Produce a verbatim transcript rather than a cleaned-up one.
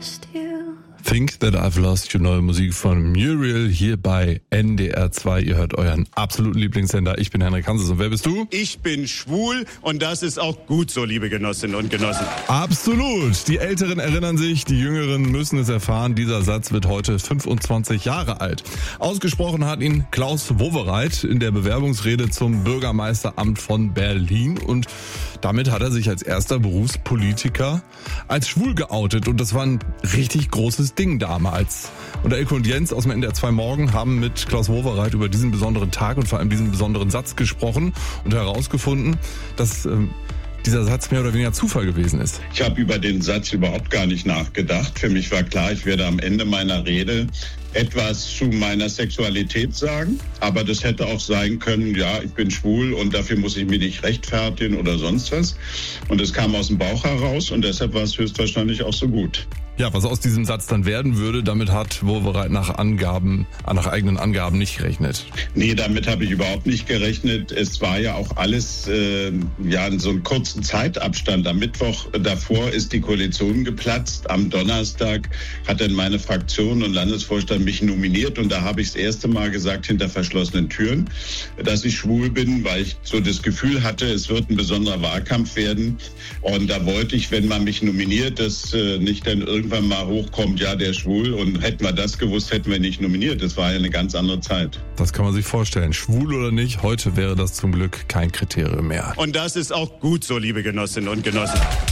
Think That I've Lost You, neue Musik von Muriel hier bei N D R zwei. Ihr hört euren absoluten Lieblingssender. Ich bin Henrik Hanses und wer bist du? Ich bin schwul und das ist auch gut so, liebe Genossinnen und Genossen. Absolut. Die Älteren erinnern sich, die Jüngeren müssen es erfahren. Dieser Satz wird heute fünfundzwanzig Jahre alt. Ausgesprochen hat ihn Klaus Wowereit in der Bewerbungsrede zum Bürgermeisteramt von Berlin und damit hat er sich als erster Berufspolitiker als schwul geoutet und das war ein richtig großes Ding damals. Und Elke und Jens aus dem N D R zwei Morgen haben mit Klaus Wowereit über diesen besonderen Tag und vor allem diesen besonderen Satz gesprochen und herausgefunden, dass ähm, dieser Satz mehr oder weniger Zufall gewesen ist. Ich habe über den Satz überhaupt gar nicht nachgedacht. Für mich war klar, ich werde am Ende meiner Rede etwas zu meiner Sexualität sagen. Aber das hätte auch sein können, ja, ich bin schwul und dafür muss ich mich nicht rechtfertigen oder sonst was. Und es kam aus dem Bauch heraus und deshalb war es höchstwahrscheinlich auch so gut. Ja, was aus diesem Satz dann werden würde, damit hat Wowereit nach Angaben, nach eigenen Angaben nicht gerechnet. Nee, damit habe ich überhaupt nicht gerechnet. Es war ja auch alles äh, ja in so einem kurzen Zeitabstand. Am Mittwoch davor ist die Koalition geplatzt. Am Donnerstag hat dann meine Fraktion und Landesvorstand mich nominiert und da habe ich das erste Mal gesagt, hinter verschlossenen Türen, dass ich schwul bin, weil ich so das Gefühl hatte, es wird ein besonderer Wahlkampf werden. Und da wollte ich, wenn man mich nominiert, dass äh, nicht dann irgendwie irgendwann mal hochkommt, ja, der ist schwul und hätten wir das gewusst, hätten wir nicht nominiert. Das war ja eine ganz andere Zeit. Das kann man sich vorstellen. Schwul oder nicht, heute wäre das zum Glück kein Kriterium mehr. Und das ist auch gut so, liebe Genossinnen und Genossen.